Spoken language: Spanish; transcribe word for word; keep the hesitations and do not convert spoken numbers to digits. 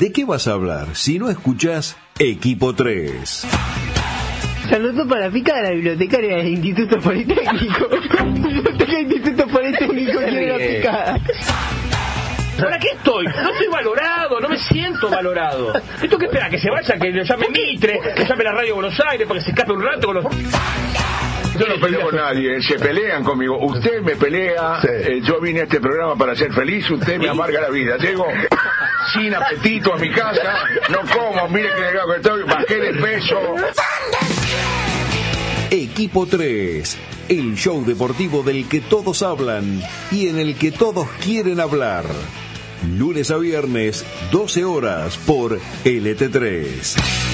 ¿De qué vas a hablar si no escuchás Equipo tres? Se anotó para pica de la bibliotecaria del Instituto Politécnico. Biblioteca del Instituto Politécnico quiere la picada. ¿Para qué estoy? No estoy valorado, no me siento valorado. ¿Esto qué espera? ¿Que se vaya? ¿Que le llame Mitre? ¿Que llame la radio Buenos Aires para que se escape un rato con los... Yo no peleo con nadie, se pelean conmigo. Usted me pelea, sí. eh, yo vine a este programa para ser feliz, usted me amarga la vida. Llego sin apetito a mi casa, no como, mire que delgado que estoy, bajé de peso. Equipo tres, el show deportivo del que todos hablan y en el que todos quieren hablar. Lunes a viernes, doce horas por L T tres.